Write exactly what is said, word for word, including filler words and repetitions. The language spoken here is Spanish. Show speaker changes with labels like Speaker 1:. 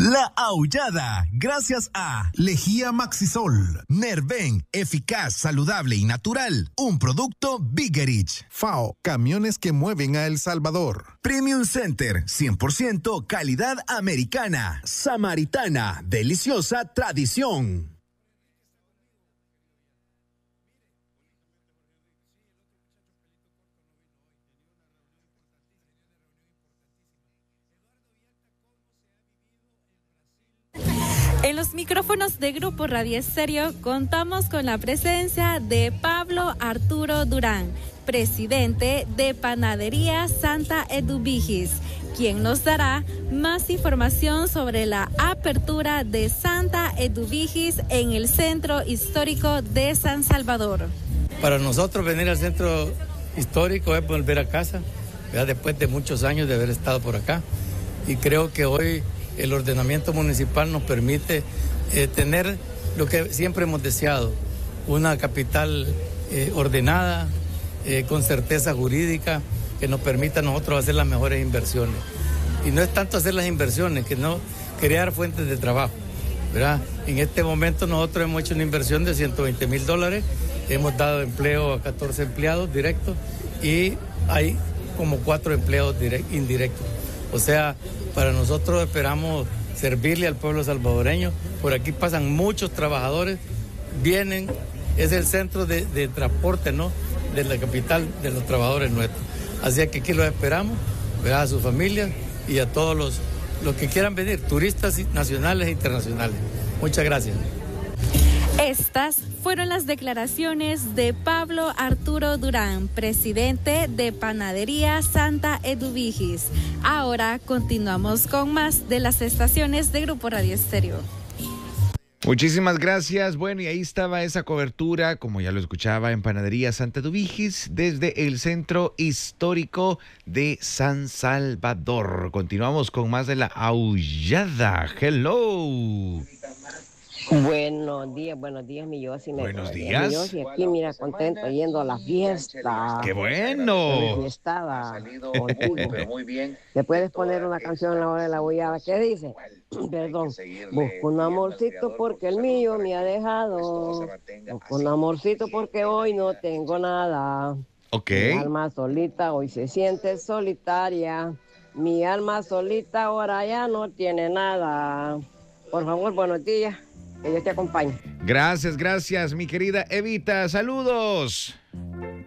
Speaker 1: La Aullada, gracias a Lejía Maxisol, Nerven, eficaz, saludable y natural, un producto Biggerich.
Speaker 2: F A O, camiones que mueven a El Salvador.
Speaker 1: Premium Center, cien por ciento calidad americana, samaritana, deliciosa tradición.
Speaker 3: En los micrófonos de Grupo Radio Estéreo contamos con la presencia de Pablo Arturo Durán, presidente de Panadería Santa Eduvigis, quien nos dará más información sobre la apertura de Santa Eduvigis en el Centro Histórico de San Salvador.
Speaker 4: Para nosotros venir al Centro Histórico es volver a casa, ¿verdad? Después de muchos años de haber estado por acá, y creo que hoy el ordenamiento municipal nos permite eh, tener lo que siempre hemos deseado, una capital eh, ordenada, eh, con certeza jurídica, que nos permita a nosotros hacer las mejores inversiones. Y no es tanto hacer las inversiones, que no crear fuentes de trabajo, ¿verdad? En este momento nosotros hemos hecho una inversión de ciento veinte mil dólares, hemos dado empleo a catorce empleados directos y hay como cuatro empleos direct, indirectos. O sea, para nosotros esperamos servirle al pueblo salvadoreño. Por aquí pasan muchos trabajadores, vienen, es el centro de, de transporte, ¿no?, de la capital de los trabajadores nuestros. Así que aquí los esperamos, ¿verdad?, a sus familias y a todos los, los que quieran venir, turistas nacionales e internacionales. Muchas gracias.
Speaker 3: Estas fueron las declaraciones de Pablo Arturo Durán, presidente de Panadería Santa Eduvigis. Ahora continuamos con más de las estaciones de Grupo Radio Estéreo.
Speaker 5: Muchísimas gracias. Bueno, y ahí estaba esa cobertura, como ya lo escuchaba, en Panadería Santa Eduvigis, desde el Centro Histórico de San Salvador. Continuamos con más de La Aullada. Hello.
Speaker 6: Buenos días, buenos días, mi Yossi.
Speaker 5: Buenos días.
Speaker 6: Mi Yossi aquí, mira, contento, yendo a la fiesta.
Speaker 5: ¡Qué bueno!
Speaker 6: Fiestada. Muy bien. ¿Le puedes poner una canción a la hora de la aullada? ¿Qué dice? Perdón. Busco un amorcito porque el mío me ha dejado. Busco un amorcito porque hoy no tengo nada.
Speaker 5: Ok.
Speaker 6: Mi alma solita hoy se siente solitaria. Mi alma solita ahora ya no tiene nada. Por favor, buenos días. Que Dios te acompañe.
Speaker 5: Gracias, gracias, mi querida Evita. Saludos.